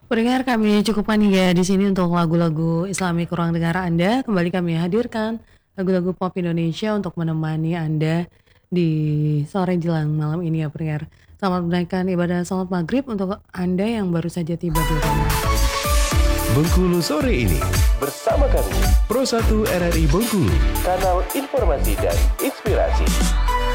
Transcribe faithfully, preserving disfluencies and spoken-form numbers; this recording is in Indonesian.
Pendengar kami cukupkan hingga di sini untuk lagu-lagu Islami kurang dengar Anda. Kembali kami hadirkan lagu-lagu pop Indonesia untuk menemani Anda di sore jelang malam ini ya pendengar. Selamat menunaikan ibadah salat maghrib untuk Anda yang baru saja tiba di rumah. Bengkulu sore ini bersama kami Pro satu R R I Bengkulu, kanal informasi dan inspirasi.